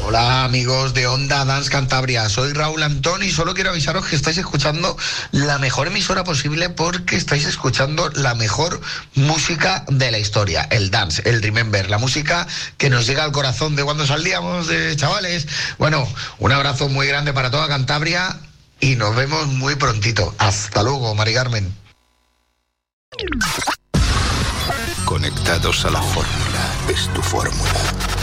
Hola amigos de Onda Dance Cantabria, soy Raúl Antón y solo quiero avisaros que estáis escuchando la mejor emisora posible porque estáis escuchando la mejor música de la historia, el dance, el remember, la música que nos llega al corazón de cuando salíamos de chavales. Bueno, un abrazo muy grande para toda Cantabria y nos vemos muy prontito. Hasta luego, Mari Carmen. Conectados a la fórmula, es tu fórmula.